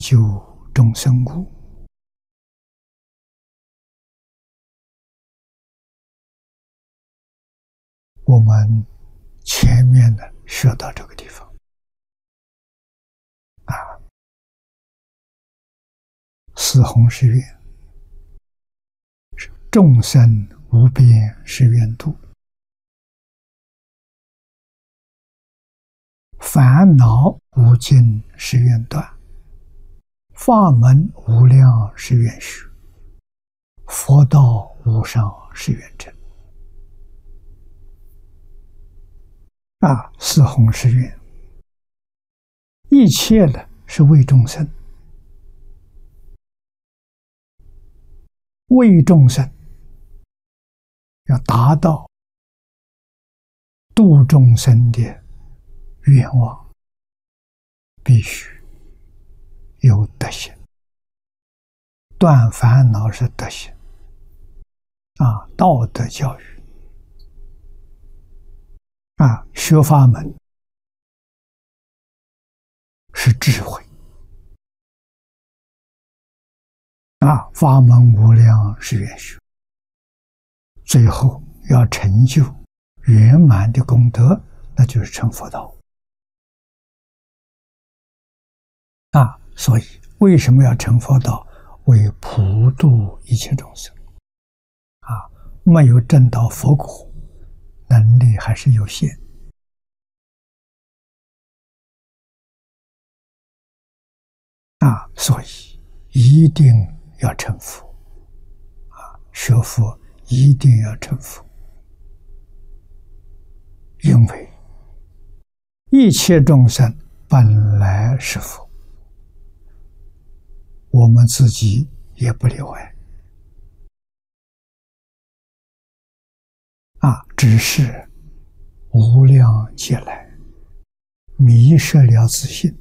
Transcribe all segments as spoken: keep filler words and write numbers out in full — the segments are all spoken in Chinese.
救众生故。我们前面呢学到这个地方啊，四弘誓愿是众生无边誓愿度，烦恼无尽誓愿断，法门无量誓愿学，佛道无上誓愿成。啊，四弘誓愿，一切呢是为众生，为众生要达到度众生的愿望，必须有德行。断烦恼是德行啊，道德教育啊，学法门是智慧啊，法门无量誓愿学，最后要成就圆满的功德，那就是成佛道啊。所以为什么要成佛道？为普度一切众生啊，没有证到佛果，能力还是有限啊，所以一定要成佛啊！学佛一定要成佛，因为一切众生本来是佛，我们自己也不例外啊！只是无量劫来迷失了自信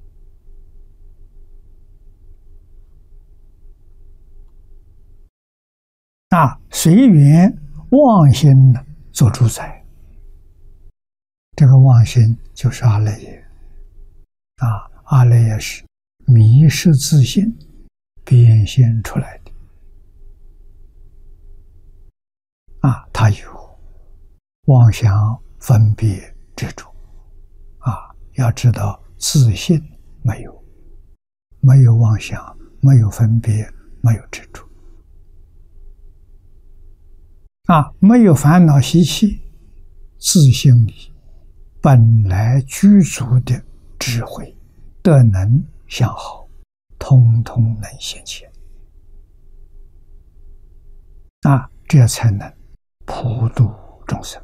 啊，随缘妄心做主宰，这个妄心就是阿赖耶啊，阿赖耶是迷失自信变现出来的啊，它有妄想分别执着啊，要知道自信没有，没有妄想，没有分别，没有执着啊，没有烦恼习气，自性里本来具足的智慧、德能、相好，通通能现前啊，这才能普度众生。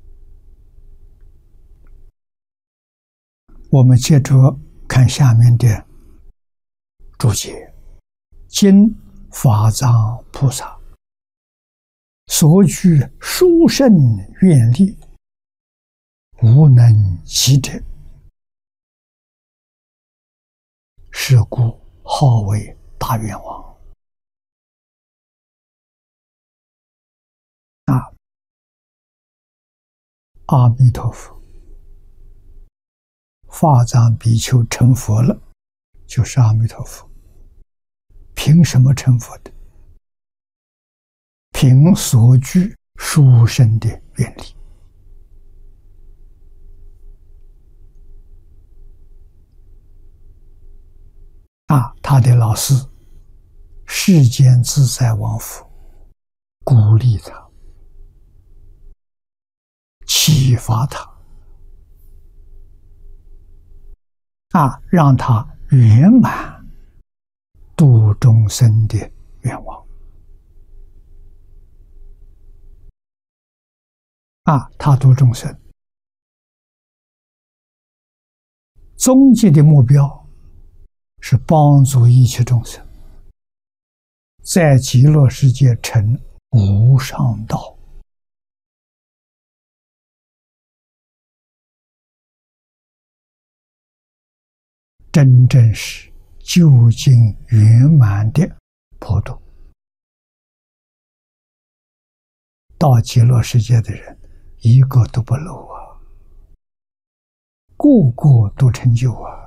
我们接着看下面的注解：今法藏菩萨所具殊胜愿力，无能及者，是故号为大愿王啊！阿弥陀佛，法藏比丘成佛了，就是阿弥陀佛。凭什么成佛的？凭所具殊胜的愿力啊！他的老师世间自在王佛鼓励他，启发他啊，让他圆满度众生的愿望啊！他度众生终极的目标是帮助一切众生在极乐世界成无上道真正是究竟圆满的普度。到极乐世界的人一个都不漏啊，个个都成就啊！